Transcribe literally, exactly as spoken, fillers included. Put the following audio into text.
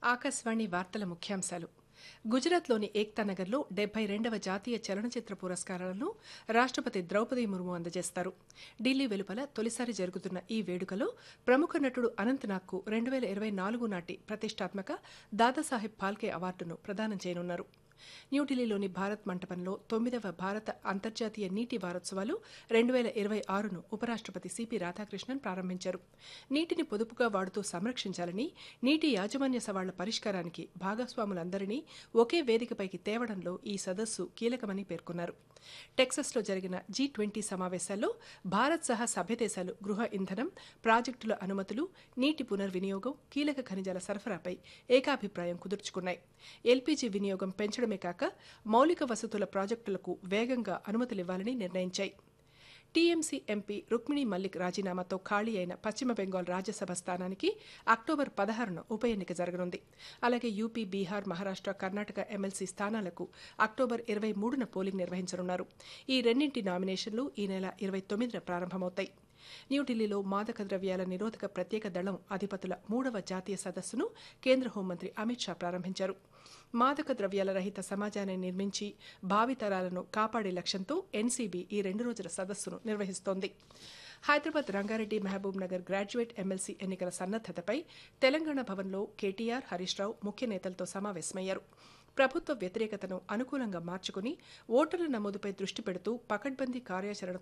ఆకాశవాణి వార్తల ముఖ్యాంశాలు. గుజరాత్లోని ఏక్తా నగర్లో డెబ్బై రెండవ జాతీయ చలనచిత్ర పురస్కారాలను రాష్టపతి ద్రౌపది ముర్ము అందజేస్తారు. ఢిల్లీ వెలుపల తొలిసారి జరుగుతున్న ఈ వేడుకలో ప్రముఖ నటుడు అనంత్ నాగ్కు రెండు వేల ఇరవై నాలుగు నాటి ప్రతిష్టాత్మక దాదాసాహెబ్ ఫాల్కే అవార్డును ప్రదానం చేయనున్నారు. న్యూఢిల్లీలోని భారత్ మంటపంలో తొమ్మిదవ భారత అంతర్జాతీయ నీటి వారోత్సవాలు రెండు వేల ఇరవై ఆరును ఉపరాష్టపతి సిపి రాధాకృష్ణన్ ప్రారంభించారు. నీటిని పొదుపుగా వాడుతూ సంరక్షించాలని, నీటి యాజమాన్య సవాళ్ల పరిష్కారానికి భాగస్వాములందరినీ ఒకే వేదికపైకి తేవడంలో ఈ సదస్సు కీలకమని పేర్కొన్నారు. టెక్సస్లో జరిగిన జీ ట్వంటీ సమావేశాల్లో భారత్ సహా సభ్యదేశాలు గృహ ఇంధనం, ప్రాజెక్టుల అనుమతులు, నీటి పునర్వినియోగం, కీలక ఖనిజాల సరఫరాపై ఏకాభిప్రాయం కుదుర్చుకున్నాయి. ఎల్పీజీ వినియోగం పెంచడమే కాక మౌలిక వసతుల ప్రాజెక్టులకు వేగంగా అనుమతులివ్వాలని నిర్ణయించాయి. టీఎంసీ ఎంపీ రుక్మిణి మల్లిక్ రాజీనామాతో ఖాళీ అయిన పశ్చిమ బెంగాల్ రాజ్యసభ స్థానానికి అక్టోబర్ పదహారున ఉప ఎన్నిక జరగనుంది. అలాగే యూపీ, బీహార్, మహారాష్ట, కర్ణాటక ఎమ్మెల్సీ స్థానాలకు అక్టోబర్ ఇరవై మూడున పోలింగ్ నిర్వహించనున్నారు. ఈ రెండింటి నామినేషన్లు ఈ నెల ఇరవై తొమ్మిదిన ప్రారంభమవుతాయి. న్యూఢిల్లీలో మాదక ద్రవ్యాల నిరోధక ప్రత్యేక దళం అధిపతుల మూడవ జాతీయ సదస్సును కేంద్ర హోంమంత్రి అమిత్ షా ప్రారంభించారు. మాదక ద్రవ్యాల రహిత సమాజాన్ని నిర్మించి భావితరాలను కాపాడే లక్ష్యంతో ఎన్సీబీ ఈ రెండు రోజుల సదస్సును నిర్వహిస్తోంది. హైదరాబాద్ రంగారెడ్డి, మహబూబ్ నగర్ గ్రాడ్యుయేట్ ఎమ్మెల్సీ ఎన్నికల సన్నద్దతపై తెలంగాణ భవన్లో కేటీఆర్, హరీష్ రావు ముఖ్య నేతలతో సమావేశమయ్యారు. ప్రభుత్వ వ్యతిరేకతను అనుకూలంగా మార్చుకుని ఓటర్ల నమోదుపై దృష్టి పెడుతూ పకడ్బందీ కార్యాచరణ